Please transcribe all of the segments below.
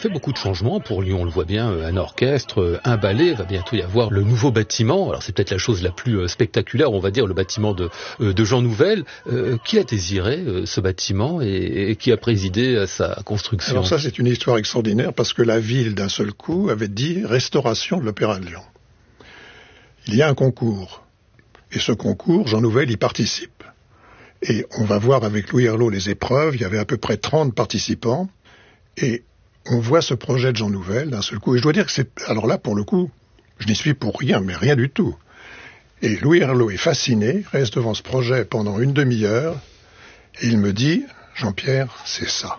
fait beaucoup de changements pour Lyon. On le voit bien, un orchestre, un ballet, va bientôt y avoir le nouveau bâtiment. Alors c'est peut-être la chose la plus spectaculaire, on va dire, le bâtiment de Jean Nouvel. Qui a désiré ce bâtiment et qui a présidé à sa construction? Alors ça, c'est une histoire extraordinaire parce que la ville, d'un seul coup, avait dit restauration de l'Opéra de Lyon. Il y a un concours. Et ce concours, Jean Nouvel y participe. Et on va voir avec Louis Herlaut les épreuves. Il y avait à peu près 30 participants. Et on voit ce projet de Jean Nouvel d'un seul coup. Et je dois dire que c'est... Alors là, pour le coup, je n'y suis pour rien, mais rien du tout. Et Louis Herlaut est fasciné, reste devant ce projet pendant une demi-heure. Et il me dit, Jean-Pierre, c'est ça.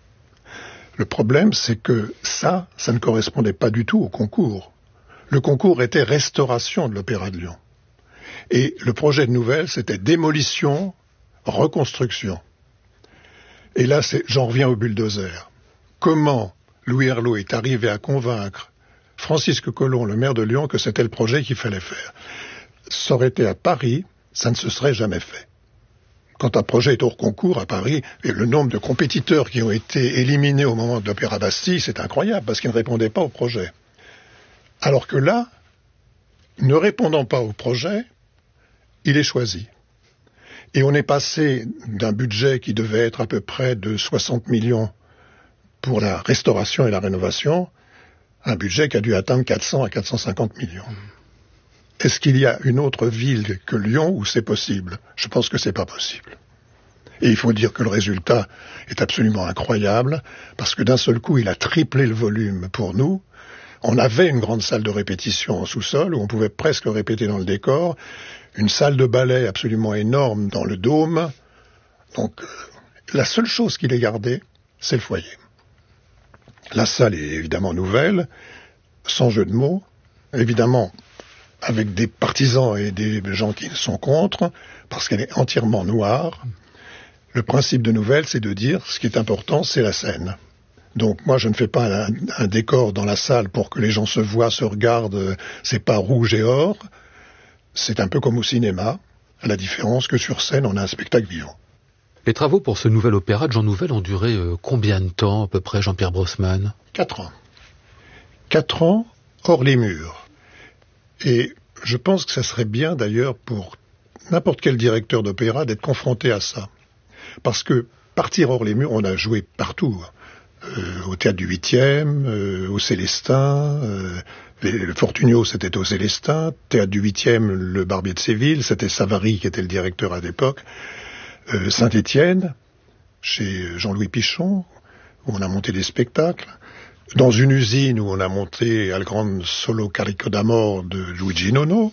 Le problème, c'est que ça ne correspondait pas du tout au concours. Le concours était restauration de l'Opéra de Lyon. Et le projet de Nouvel, c'était démolition, reconstruction. Et là, j'en reviens au bulldozer. Comment Louis Herlaut est arrivé à convaincre Francisque Colomb, le maire de Lyon, que c'était le projet qu'il fallait faire? Ça aurait été à Paris, ça ne se serait jamais fait. Quand un projet est hors concours à Paris, et le nombre de compétiteurs qui ont été éliminés au moment de l'Opéra Bastille, c'est incroyable, parce qu'ils ne répondaient pas au projet. Alors que là, ne répondant pas au projet, il est choisi. Et on est passé d'un budget qui devait être à peu près de 60 millions pour la restauration et la rénovation, à un budget qui a dû atteindre 400 à 450 millions. Est-ce qu'il y a une autre ville que Lyon où c'est possible? Je pense que c'est pas possible. Et il faut dire que le résultat est absolument incroyable, parce que d'un seul coup, il a triplé le volume pour nous. On avait une grande salle de répétition en sous-sol, où on pouvait presque répéter dans le décor, une salle de ballet absolument énorme dans le dôme. Donc, la seule chose qu'il ait gardée, c'est le foyer. La salle est évidemment nouvelle, sans jeu de mots, évidemment avec des partisans et des gens qui sont contre, parce qu'elle est entièrement noire. Le principe de Nouvelle, c'est de dire, ce qui est important, c'est la scène. Donc moi, je ne fais pas un décor dans la salle pour que les gens se voient, se regardent, c'est pas rouge et or. C'est un peu comme au cinéma, à la différence que sur scène, on a un spectacle vivant. Les travaux pour ce nouvel opéra de Jean Nouvel ont duré combien de temps, à peu près, Jean-Pierre Brossman? 4 ans. 4 ans, hors les murs. Et je pense que ça serait bien, d'ailleurs, pour n'importe quel directeur d'opéra, d'être confronté à ça. Parce que partir hors les murs, on a joué partout. Au Théâtre du 8e, au Célestin, le Fortunio, c'était au Célestin, Théâtre du 8e, le Barbier de Séville, c'était Savary qui était le directeur à l'époque, Saint-Étienne, chez Jean-Louis Pichon, où on a monté des spectacles, dans une usine où on a monté al Gran Solo Carico d'Amor de Luigi Nono,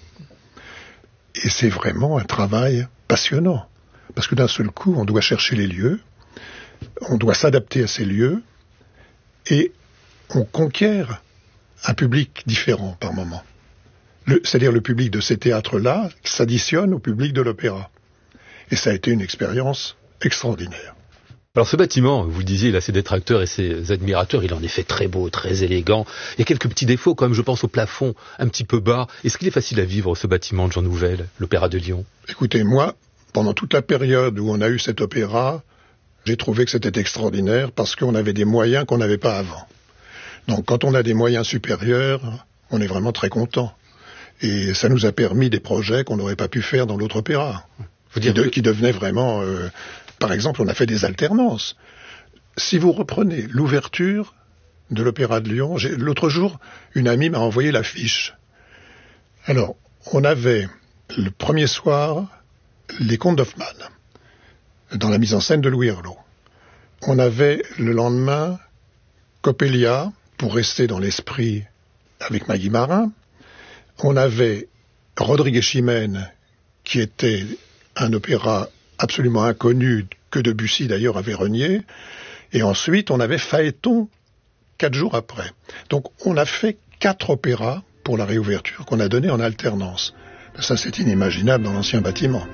et c'est vraiment un travail passionnant, parce que d'un seul coup, on doit chercher les lieux, on doit s'adapter à ces lieux, et on conquiert un public différent par moment. C'est-à-dire le public de ces théâtres-là s'additionne au public de l'opéra. Et ça a été une expérience extraordinaire. Alors ce bâtiment, vous le disiez, il a ses détracteurs et ses admirateurs, il est en effet très beau, très élégant. Il y a quelques petits défauts quand même, je pense au plafond, un petit peu bas. Est-ce qu'il est facile à vivre ce bâtiment de Jean Nouvel, l'Opéra de Lyon? Écoutez, moi, pendant toute la période où on a eu cet opéra, j'ai trouvé que c'était extraordinaire parce qu'on avait des moyens qu'on n'avait pas avant. Donc quand on a des moyens supérieurs, on est vraiment très content. Et ça nous a permis des projets qu'on n'aurait pas pu faire dans l'autre opéra. Qui devenaient vraiment... par exemple, on a fait des alternances. Si vous reprenez l'ouverture de l'Opéra de Lyon, l'autre jour, une amie m'a envoyé l'affiche. Alors, on avait le premier soir les Contes d'Hoffmann, dans la mise en scène de Louis Herlaut. On avait le lendemain Coppelia, pour rester dans l'esprit avec Maggie Marin. On avait Rodrigue Chimène, qui était un opéra absolument inconnu, que Debussy d'ailleurs avait renié. Et ensuite, on avait Phaéton 4 jours après. Donc, on a fait 4 opéras pour la réouverture qu'on a donné en alternance. Ça, c'est inimaginable dans l'ancien bâtiment.